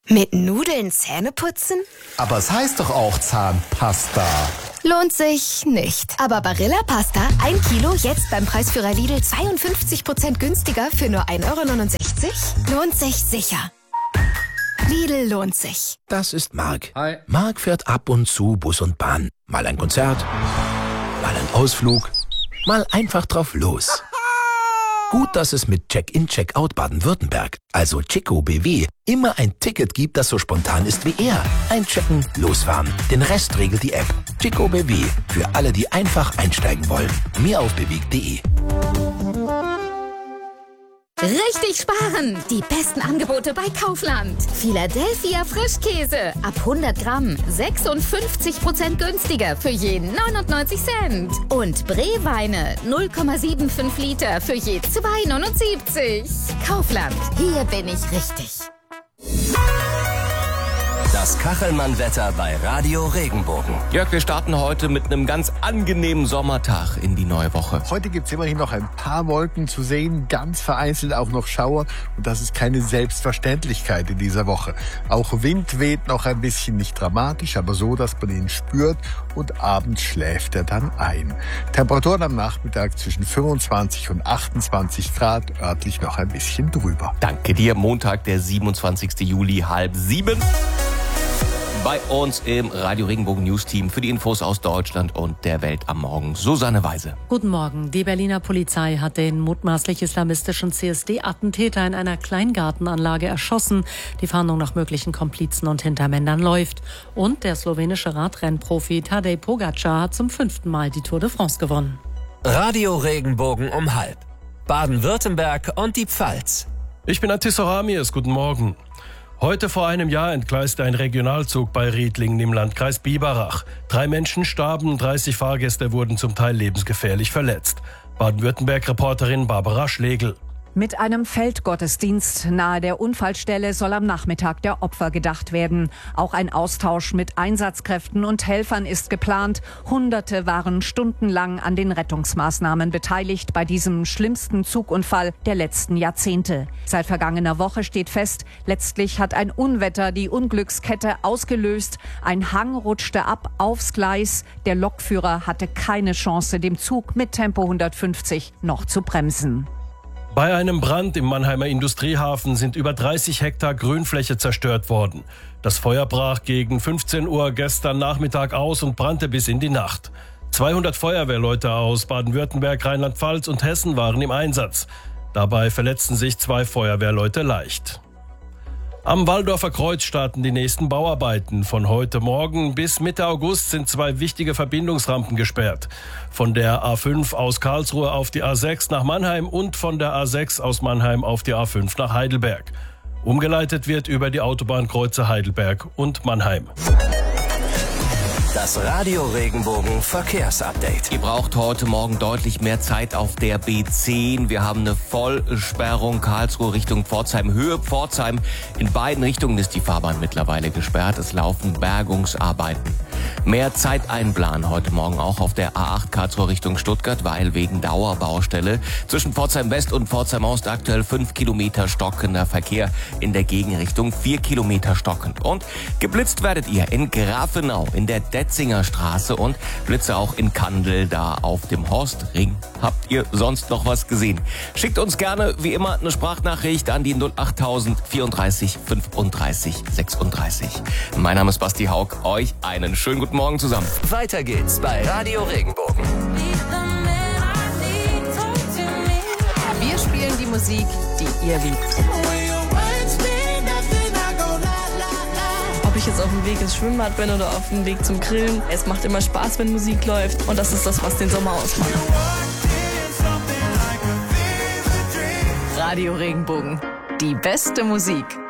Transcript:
Mit Nudeln Zähne putzen? Aber es heißt doch auch Zahnpasta. Lohnt sich nicht. Aber Barilla Pasta, 1 Kilo, jetzt beim Preisführer Lidl 52% günstiger für nur 1,69 €? Lohnt sich sicher. Lidl lohnt sich. Das ist Marc. Hi. Marc fährt ab und zu Bus und Bahn. Mal ein Konzert, mal ein Ausflug, mal einfach drauf los. Gut, dass es mit Check-in, Check-out Baden-Württemberg, also Chico BW, immer ein Ticket gibt, das so spontan ist wie er. Einchecken, losfahren. Den Rest regelt die App. Chico BW, für alle, die einfach einsteigen wollen. Mehr auf bewegt.de. Richtig sparen! Die besten Angebote bei Kaufland. Philadelphia Frischkäse. Ab 100 Gramm 56% günstiger für je 99 Cent. Und Breweine 0,75 Liter für je 2,79. Kaufland. Hier bin ich richtig. Das Kachelmann-Wetter bei Radio Regenbogen. Jörg, wir starten heute mit einem ganz angenehmen Sommertag in die neue Woche. Heute gibt es immerhin noch ein paar Wolken zu sehen, ganz vereinzelt auch noch Schauer. Und das ist keine Selbstverständlichkeit in dieser Woche. Auch Wind weht noch ein bisschen, nicht dramatisch, aber so, dass man ihn spürt. Und abends schläft er dann ein. Temperaturen am Nachmittag zwischen 25 und 28 Grad, örtlich noch ein bisschen drüber. Danke dir. Montag, der 27. Juli, 6:30. Bei uns im Radio Regenbogen News Team für die Infos aus Deutschland und der Welt am Morgen Susanne Weise. Guten Morgen. Die Berliner Polizei hat den mutmaßlich islamistischen CSD-Attentäter in einer Kleingartenanlage erschossen. Die Fahndung nach möglichen Komplizen und Hintermännern läuft. Und der slowenische Radrennprofi Tadej Pogačar hat zum 5. Mal die Tour de France gewonnen. Radio Regenbogen um 12:30. Baden-Württemberg und die Pfalz. Ich bin Atis Oramies, guten Morgen. Heute vor einem Jahr entgleiste ein Regionalzug bei Riedlingen im Landkreis Biberach. 3 Menschen starben, 30 Fahrgäste wurden zum Teil lebensgefährlich verletzt. Baden-Württemberg-Reporterin Barbara Schlegel. Mit einem Feldgottesdienst nahe der Unfallstelle soll am Nachmittag der Opfer gedacht werden. Auch ein Austausch mit Einsatzkräften und Helfern ist geplant. Hunderte waren stundenlang an den Rettungsmaßnahmen beteiligt bei diesem schlimmsten Zugunfall der letzten Jahrzehnte. Seit vergangener Woche steht fest, letztlich hat ein Unwetter die Unglückskette ausgelöst. Ein Hang rutschte ab aufs Gleis. Der Lokführer hatte keine Chance, dem Zug mit Tempo 150 noch zu bremsen. Bei einem Brand im Mannheimer Industriehafen sind über 30 Hektar Grünfläche zerstört worden. Das Feuer brach gegen 15 Uhr gestern Nachmittag aus und brannte bis in die Nacht. 200 Feuerwehrleute aus Baden-Württemberg, Rheinland-Pfalz und Hessen waren im Einsatz. Dabei verletzten sich 2 Feuerwehrleute leicht. Am Walldorfer Kreuz starten die nächsten Bauarbeiten. Von heute Morgen bis Mitte August sind 2 wichtige Verbindungsrampen gesperrt. Von der A5 aus Karlsruhe auf die A6 nach Mannheim und von der A6 aus Mannheim auf die A5 nach Heidelberg. Umgeleitet wird über die Autobahnkreuze Heidelberg und Mannheim. Das Radio Regenbogen Verkehrsupdate. Ihr braucht heute Morgen deutlich mehr Zeit auf der B10. Wir haben eine Vollsperrung Karlsruhe Richtung Pforzheim, Höhe Pforzheim. In beiden Richtungen ist die Fahrbahn mittlerweile gesperrt. Es laufen Bergungsarbeiten. Mehr Zeit einplanen heute Morgen auch auf der A8 Karlsruhe Richtung Stuttgart, weil wegen Dauerbaustelle zwischen Pforzheim West und Pforzheim Ost aktuell 5 Kilometer stockender Verkehr, in der Gegenrichtung 4 Kilometer stockend. Und geblitzt werdet ihr in Grafenau, in der Detzinger Straße und Blitze auch in Kandel, da auf dem Horstring. Habt ihr sonst noch was gesehen? Schickt uns gerne, wie immer, eine Sprachnachricht an die 08000 34 35 36. Mein Name ist Basti Haug. Euch einen schönen guten Morgen zusammen. Weiter geht's bei Radio Regenbogen. Wir spielen die Musik, die ihr liebt. Ob ich jetzt auf dem Weg ins Schwimmbad bin oder auf dem Weg zum Grillen, es macht immer Spaß, wenn Musik läuft. Und das ist das, was den Sommer ausmacht. Radio Regenbogen, die beste Musik.